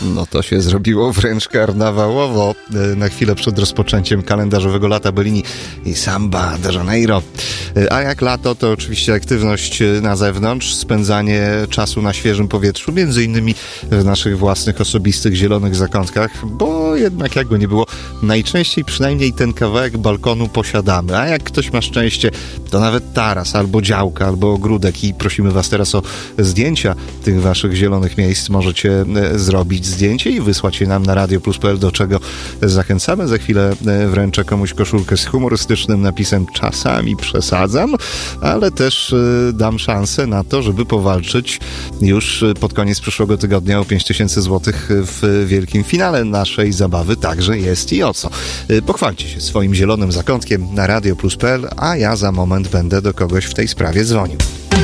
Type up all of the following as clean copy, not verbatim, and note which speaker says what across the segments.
Speaker 1: No to się zrobiło wręcz karnawałowo. Na chwilę przed rozpoczęciem kalendarzowego lata Bellini i Samba de Janeiro. A jak lato, to oczywiście aktywność na zewnątrz, spędzanie czasu na świeżym powietrzu, między innymi w naszych własnych, osobistych, zielonych zakątkach, bo jednak jakby nie było, najczęściej przynajmniej ten kawałek balkonu posiadamy. A jak ktoś ma szczęście, to nawet taras, albo działka, albo ogródek i prosimy was teraz o zdjęcia tych waszych zielonych miejsc. Możecie zrobić zdjęcie i wysłać je nam na radioplus.pl, do czego zachęcamy. Za chwilę wręczę komuś koszulkę z humorystycznym napisem "Czasami przesadzam", ale też dam szansę na to, żeby powalczyć już pod koniec przyszłego tygodnia o 5000 zł w wielkim finale naszej zabawy. Także jest i o co. Pochwalcie się swoim zielonym zakątkiem na radioplus.pl, a ja za moment będę do kogoś w tej sprawie dzwonił.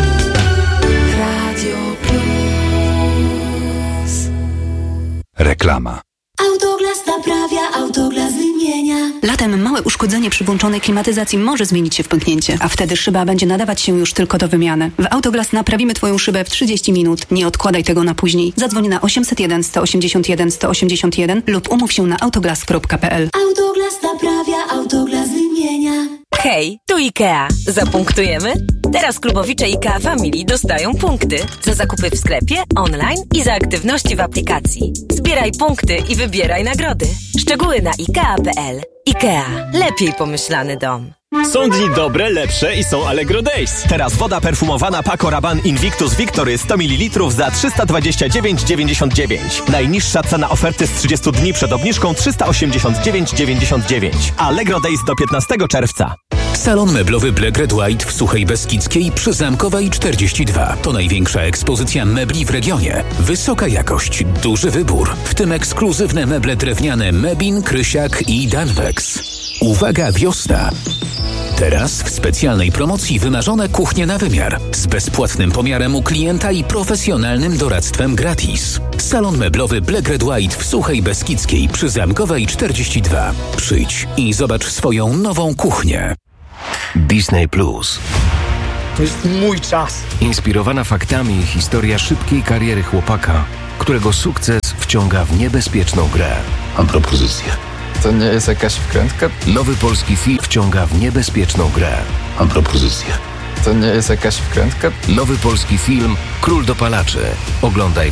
Speaker 2: Reklama.
Speaker 3: Autoglas naprawia, Autoglas wymienia.
Speaker 4: Latem małe uszkodzenie przy włączonej klimatyzacji może zmienić się w pęknięcie, a wtedy szyba będzie nadawać się już tylko do wymiany. W Autoglas naprawimy Twoją szybę w 30 minut. Nie odkładaj tego na później. Zadzwoń na 801 181 181 lub umów się na autoglas.pl.
Speaker 3: Autoglas naprawia, Autoglas wymienia.
Speaker 5: Hej, tu IKEA. Zapunktujemy? Teraz klubowicze IKEA Family dostają punkty za zakupy w sklepie, online i za aktywności w aplikacji. Zbieraj punkty i wybieraj nagrody. Szczegóły na IKEA.pl. IKEA. Lepiej pomyślany dom.
Speaker 6: Są dni dobre, lepsze i są Allegro Days. Teraz woda perfumowana Paco Rabanne Invictus Victory 100 ml za 329,99. Najniższa cena oferty z 30 dni przed obniżką 389,99. Allegro Days do 15 czerwca.
Speaker 7: Salon meblowy Black Red White w Suchej Beskidzkiej przy Zamkowej 42. To największa ekspozycja mebli w regionie. Wysoka jakość, duży wybór, w tym ekskluzywne meble drewniane Mebin, Krysiak i Danwex. Uwaga, wiosna! Teraz w specjalnej promocji wymarzone kuchnie na wymiar z bezpłatnym pomiarem u klienta i profesjonalnym doradztwem gratis. Salon meblowy Black Red White w Suchej Beskidzkiej przy Zamkowej 42. Przyjdź i zobacz swoją nową kuchnię.
Speaker 2: Disney Plus.
Speaker 8: To jest mój czas.
Speaker 2: Inspirowana faktami historia szybkiej kariery chłopaka, którego sukces wciąga w niebezpieczną grę.
Speaker 9: Mam propozycję.
Speaker 8: To nie jest jakaś wkrętka?
Speaker 2: Nowy polski film wciąga w niebezpieczną grę.
Speaker 9: Mam propozycję.
Speaker 8: To nie jest jakaś wkrętka?
Speaker 2: Nowy polski film Król dopalaczy. Oglądaj